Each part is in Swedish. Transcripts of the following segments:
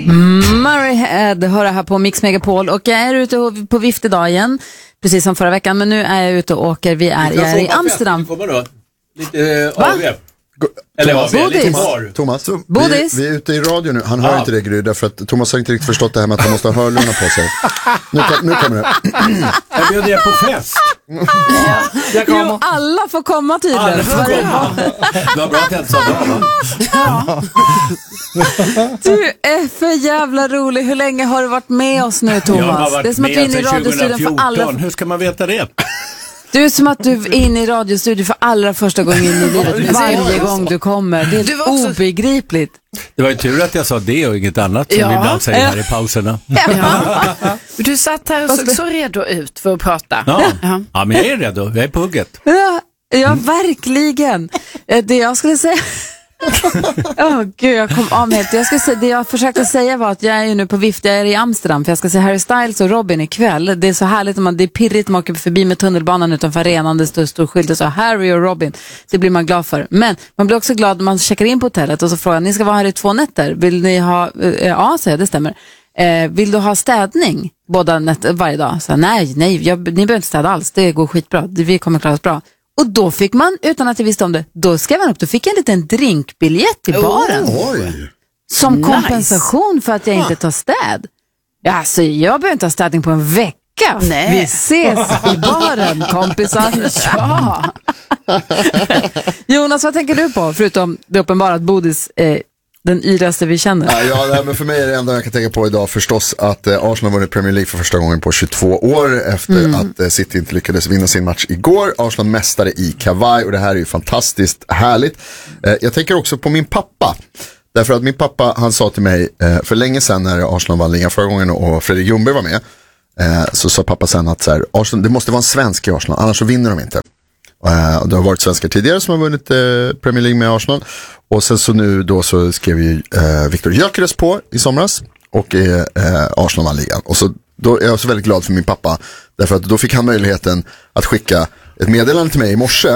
Murray Head hör här på Mix Megapol och jag är ute på vift idag igen, precis som förra veckan, men nu är jag ute och åker. Jag är i Amsterdam. Lite AV. Eller Thomas, vi är ute i radio nu. Han hör inte det, Gry, därför att Thomas har inte riktigt förstått det här med att han måste ha hörlurarna på sig. Nu kommer det. Jag bjöd er på fest. Jo, alla får komma tydligen. Det var bra att jag inte sa det. Du är för jävla rolig. Hur länge har du varit med oss nu, Thomas? Det är som att du är inne i radiostudion för alla. Hur ska man veta det? Du är som att du är inne i radiostudion för allra första gången i livet. Varje gång du kommer. Det är obegripligt. Det var ju tur att jag sa det och inget annat som vi ibland säger här i pauserna. Du satt här och såg så redo ut för att prata. Ja, men jag är redo. Jag är på hugget. Ja, verkligen. Det jag skulle säga... Gud, jag kom av mig helt. Det jag försökte säga var att jag är ju nu på vift. Jag är i Amsterdam för jag ska se Harry Styles och Robin ikväll. Det är så härligt, det är pirrigt, man åker förbi med tunnelbanan utanför arenan. Det står stor skylt och så Harry och Robin. Det blir man glad för. Men man blir också glad när man checkar in på hotellet och så frågar ni ska vara här i 2 nätter. Vill ni ha, ja, säger jag, det stämmer. Vill du ha städning varje dag? Så, nej, ni behöver inte städa alls. Det går skitbra. Vi kommer klara oss bra. Och då fick man, utan att jag visste om det, då skrev man upp, då fick jag en liten drinkbiljett till baren. Som kompensation för att jag inte tar städ. Alltså, jag behöver inte ha städning på en vecka. Nej. Vi ses i baren, kompisar. Ja. Jonas, vad tänker du på? Förutom det uppenbara att Bodis den yraste vi känner. Ja, men för mig är det enda jag kan tänka på idag förstås att Arsenal vunnit Premier League för första gången på 22 år efter att City inte lyckades vinna sin match igår. Arsenal mästare i kavaj och det här är ju fantastiskt härligt. Jag tänker också på min pappa. Därför att min pappa, han sa till mig för länge sedan när Arsenal vann ligan förra gången och Fredrik Ljungberg var med, så sa pappa sen att så här, Arsenal, det måste vara en svensk i Arsenal, annars så vinner de inte. Det har varit svenskar tidigare som har vunnit Premier League med Arsenal. Och sen så nu då så skrev ju Viktor Gyökeres på i somras och Arsenal vann ligan. Och så då är jag så väldigt glad för min pappa, därför att då fick han möjligheten att skicka ett meddelande till mig i morse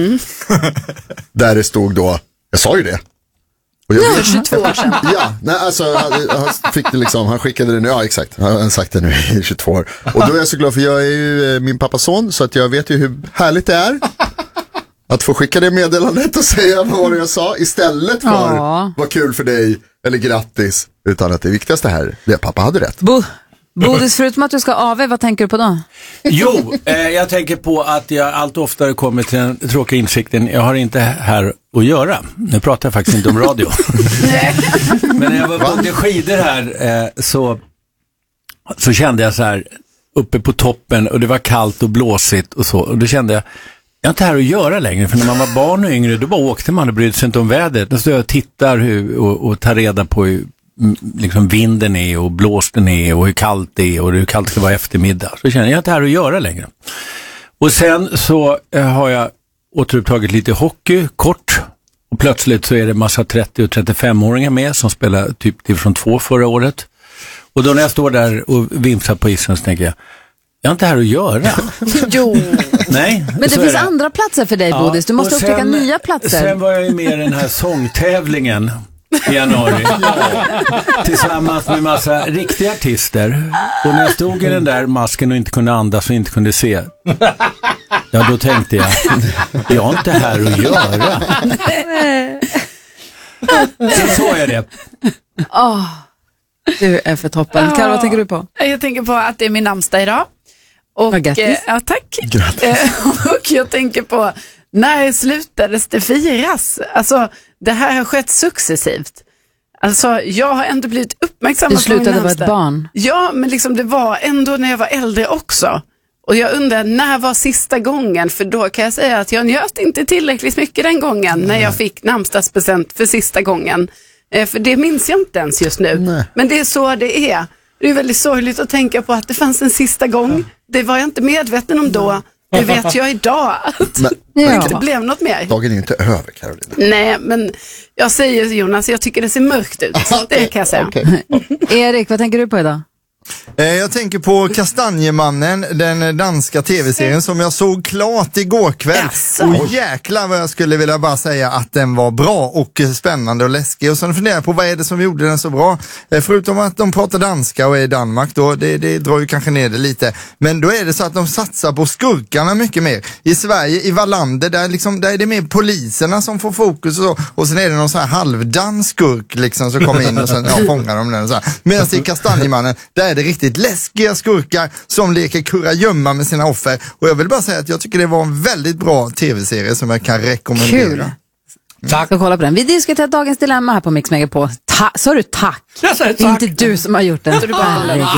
där det stod då, jag sa ju det. Och jag, för 22 år sedan. Ja, nej, alltså han fick det liksom, han skickade det nu, ja exakt, han har sagt det nu i 22 år. Och då är jag så glad för jag är ju min pappas son, så att jag vet ju hur härligt det är att få skicka det meddelandet och säga vad jag sa istället för vad kul för dig eller grattis, utan att det viktigaste här, det pappa hade rätt. Bodis, förutom att du ska AV, vad tänker du på då? Jo, jag tänker på att jag allt oftare kommer till den tråkiga insikten, jag har inte här att göra. Nu pratar jag faktiskt inte om radio. Men när jag var på skidor här så kände jag så här uppe på toppen och det var kallt och blåsigt och så. Och då kände jag har inte här att göra längre, för när man var barn och yngre då bara åkte man och brydde sig inte om vädret. Då står jag och tittar och tar reda på hur liksom vinden är och blåsten är och hur kallt det är och hur kallt det var eftermiddag. Så känner jag inte här att göra längre. Och sen så har jag återupptagit lite hockey, kort. Och plötsligt så är det massa 30- och 35-åringar med som spelar typ division 2 förra året. Och då när jag står där och vimsar på isen så tänker jag har inte här att göra. Jo. Nej. Men det finns andra platser för dig, Bodis. Du måste upptäcka nya platser. Sen var jag ju med i den här sångtävlingen i januari tillsammans med massa riktiga artister. Och när jag stod i den där masken och inte kunde andas och inte kunde se, ja då tänkte jag har inte här att göra. Så är det. Du är för toppen. Karl, vad tänker du på? Jag tänker på att det är min namnsdag idag. Och, ja, tack. Och jag tänker på när slutades det firas? Alltså, det här har skett successivt. Alltså, jag har ändå blivit uppmärksammad på min namnsdag. Du slutade vara ett barn. Ja, men liksom det var ändå när jag var äldre också. Och jag undrar, när var sista gången? För då kan jag säga att jag njöt inte tillräckligt mycket den gången när jag fick namnsdagspresent för sista gången. För det minns jag inte ens just nu. Nej. Men det är så det är. Det är väldigt sorgligt att tänka på att det fanns en sista gång. Det var jag inte medveten om då. Det vet jag idag. Att det inte blev något mer. Dagen är ju inte över, Carolina. Nej, men jag säger Jonas, jag tycker det ser mörkt ut. Det kan jag säga. Erik, vad tänker du på idag? Jag tänker på Kastanjemannen, den danska tv-serien som jag såg klart igår kväll. Och jäklar vad jag skulle vilja bara säga att den var bra och spännande och läskig. Och så funderar jag på vad är det som gjorde den så bra. Förutom att de pratar danska och är i Danmark då, det drar ju kanske ner det lite. Men då är det så att de satsar på skurkarna mycket mer. I Sverige, i Wallander, där är det mer poliserna som får fokus och sen är det någon så här halvdans skurk liksom som kommer in och sen fångar de den. Medan i Kastanjemannen, där är det riktigt läskiga skurkar som leker kurragömma med sina offer. Och jag vill bara säga att jag tycker det var en väldigt bra tv-serie som jag kan rekommendera. Kul. Tack. Ska kolla på den. Vi diskuterar dagens dilemma här på Mix Megapol. Så du tack. Jag säger tack. Det är inte du som har gjort den.